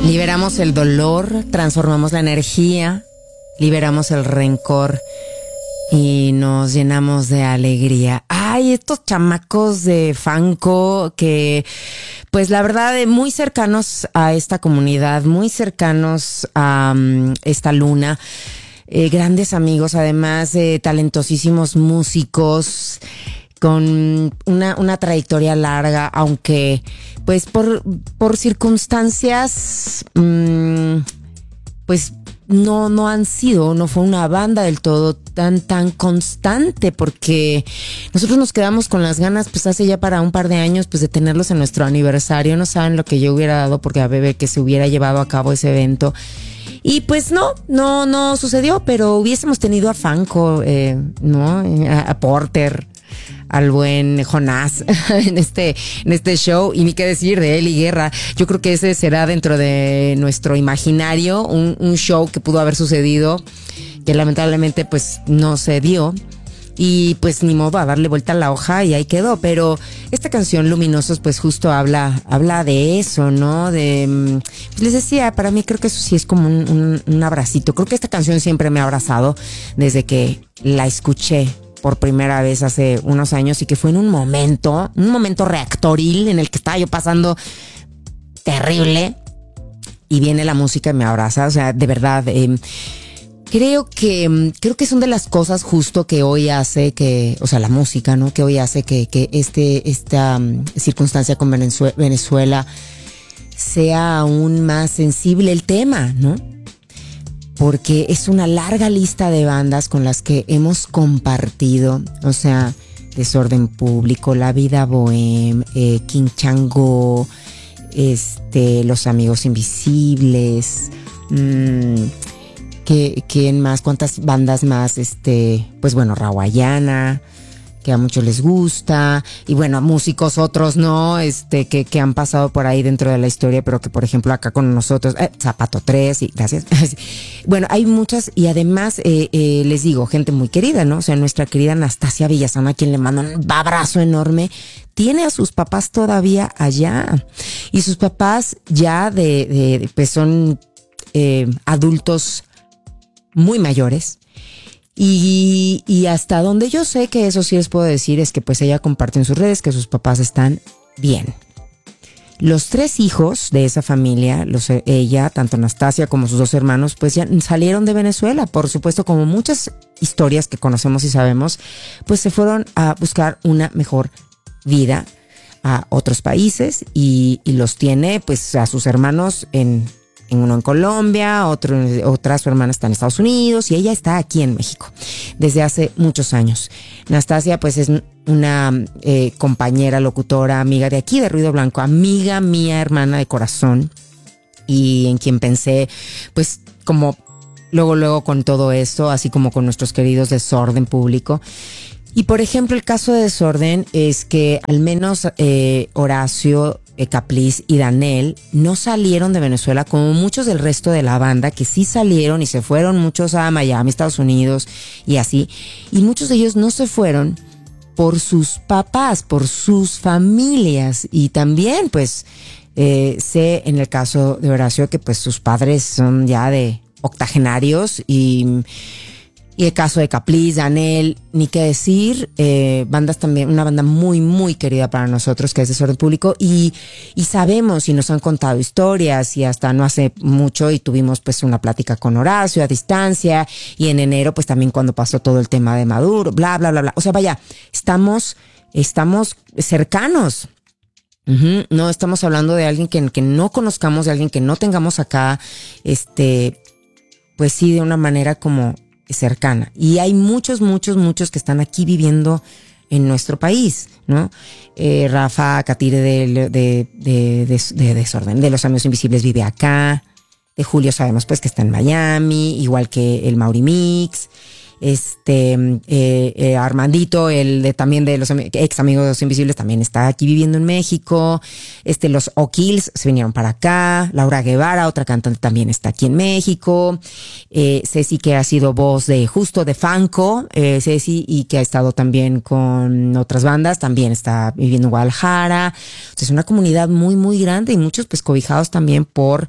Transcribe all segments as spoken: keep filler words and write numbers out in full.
Liberamos el dolor, transformamos la energía, liberamos el rencor y nos llenamos de alegría. Ay, estos chamacos de Fanco que, pues la verdad, muy cercanos a esta comunidad, muy cercanos a um, esta luna. Eh, grandes amigos, además de eh, talentosísimos músicos con una, una trayectoria larga, aunque pues por, por circunstancias mmm, pues no, no han sido, no fue una banda del todo tan, tan constante, porque nosotros nos quedamos con las ganas, pues hace ya para un par de años, pues de tenerlos en nuestro aniversario. No saben lo que yo hubiera dado porque a bebé que se hubiera llevado a cabo ese evento. Y pues no, no, no sucedió, pero hubiésemos tenido a Fanco, eh, ¿no? A, a Porter, al buen Jonás en este, en este show, y ni qué decir de Eli Guerra. Yo creo que ese será dentro de nuestro imaginario un, un show que pudo haber sucedido, que lamentablemente pues no se dio. Y pues ni modo, a darle vuelta a la hoja y ahí quedó. Pero esta canción Luminosos pues justo habla habla de eso, ¿no? De, pues les decía, para mí creo que eso sí es como un, un, un abracito. Creo que esta canción siempre me ha abrazado desde que la escuché por primera vez hace unos años, y que fue en un momento, un momento reactoril en el que estaba yo pasando terrible, y viene la música y me abraza. O sea, de verdad, eh, Creo que, creo que son de las cosas justo que hoy hace que, o sea, la música, ¿no? Que hoy hace que, que este, esta um, circunstancia con Venezuela, Venezuela sea aún más sensible el tema, ¿no? Porque es una larga lista de bandas con las que hemos compartido, o sea, Desorden Público, La Vida Bohem, eh, King Chango, este, Los Amigos Invisibles, mmm, ¿Qué, ¿Quién más? ¿Cuántas bandas más? Este, pues bueno, Rawayana, que a muchos les gusta, y bueno, músicos otros, ¿no? Este, que, que han pasado por ahí dentro de la historia, pero que por ejemplo acá con nosotros, eh, Zapato tres, y gracias. Bueno, hay muchas, y además, eh, eh, les digo, gente muy querida, ¿no? O sea, nuestra querida Anastasia Villazana, a quien le mando un abrazo enorme, tiene a sus papás todavía allá, y sus papás ya de, de pues son eh, adultos muy mayores, y, y hasta donde yo sé que eso sí les puedo decir es que pues ella comparte en sus redes que sus papás están bien. Los tres hijos de esa familia, los, ella, tanto Anastasia como sus dos hermanos, pues ya salieron de Venezuela. Por supuesto, como muchas historias que conocemos y sabemos, pues se fueron a buscar una mejor vida a otros países, y, y los tiene pues a sus hermanos en En uno en Colombia, otro, otra su hermana está en Estados Unidos, y ella está aquí en México desde hace muchos años. Anastasia pues es una eh, compañera, locutora, amiga de aquí de Ruido Blanco, amiga mía, hermana de corazón, y en quien pensé pues como luego luego con todo esto, así como con nuestros queridos Desorden Público. Y por ejemplo, el caso de Desorden es que al menos eh, Horacio Capliz y Danel no salieron de Venezuela como muchos del resto de la banda, que sí salieron y se fueron muchos a Miami, Estados Unidos y así. Y muchos de ellos no se fueron por sus papás, por sus familias. Y también pues eh, sé en el caso de Horacio que pues sus padres son ya de octogenarios, y... Y el caso de Capliz, Danel, ni qué decir, eh, bandas también, una banda muy, muy querida para nosotros, que es Desorden Público, y, y sabemos y nos han contado historias, y hasta no hace mucho, y tuvimos pues una plática con Horacio a distancia, y en enero pues también cuando pasó todo el tema de Maduro, bla, bla, bla, bla. O sea, vaya, estamos, estamos cercanos. Uh-huh. No estamos hablando de alguien que, que no conozcamos, de alguien que no tengamos acá, este, pues sí, de una manera como cercana. Y hay muchos, muchos, muchos que están aquí viviendo en nuestro país, ¿no? Eh, Rafa Catire de, de, de, de, de Desorden, de Los Amigos Invisibles, vive acá. De Julio sabemos pues que está en Miami, igual que el Mauri Mix. Este, eh, eh, Armandito, el de también de los ex amigos de Los Invisibles, también está aquí viviendo en México. Este, los O'Kills se vinieron para acá. Laura Guevara, otra cantante, también está aquí en México. Eh, Ceci, que ha sido voz de justo de Fanco, eh, Ceci, y que ha estado también con otras bandas, también está viviendo en Guadalajara. O sea, es una comunidad muy, muy grande, y muchos pues cobijados también por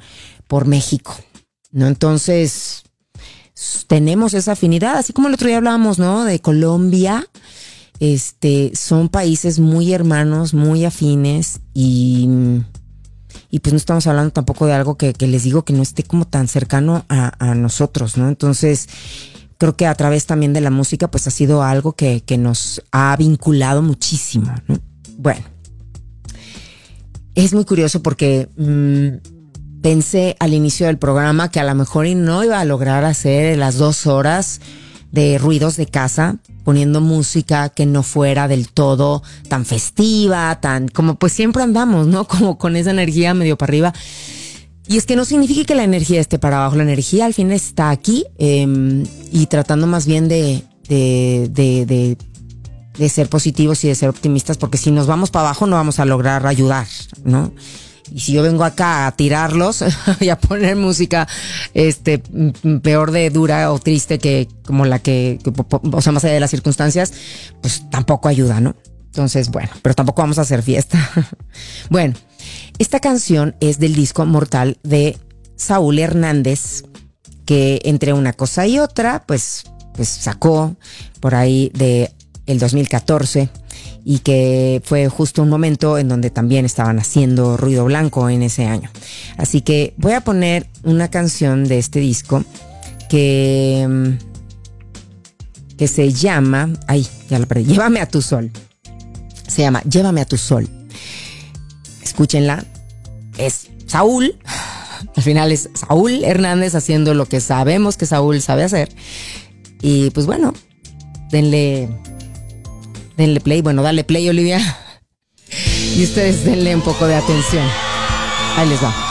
por México, ¿no? Entonces, tenemos esa afinidad, así como el otro día hablábamos, ¿no? De Colombia, este, son países muy hermanos, muy afines y, y pues no estamos hablando tampoco de algo que, que les digo que no esté como tan cercano a, a nosotros, ¿no? Entonces, creo que a través también de la música, pues ha sido algo que, que nos ha vinculado muchísimo, ¿no? Bueno, es muy curioso porque mmm, pensé al inicio del programa que a lo mejor y no iba a lograr hacer las dos horas de ruidos de casa, poniendo música que no fuera del todo tan festiva, tan como pues siempre andamos, ¿no? Como con esa energía medio para arriba. Y es que no significa que la energía esté para abajo, la energía al fin está aquí eh, y tratando más bien de, de, de, de, de ser positivos y de ser optimistas, porque si nos vamos para abajo no vamos a lograr ayudar, ¿no? Y si yo vengo acá a tirarlos y a poner música este peor de dura o triste que como la que, que, o sea, más allá de las circunstancias, pues tampoco ayuda, ¿no? Entonces, bueno, pero tampoco vamos a hacer fiesta. Bueno, esta canción es del disco Mortal de Saúl Hernández, que entre una cosa y otra, pues, pues sacó por ahí de el dos mil catorce y que fue justo un momento en donde también estaban haciendo ruido blanco en ese año. Así que voy a poner una canción de este disco que, que se llama, ay, ya la perdí, Llévame a tu sol. Se llama Llévame a tu sol. Escúchenla. Es Saúl. Al final es Saúl Hernández haciendo lo que sabemos que Saúl sabe hacer. Y pues bueno, denle, denle play. Bueno, dale play, Olivia. Y ustedes denle un poco de atención. Ahí les va.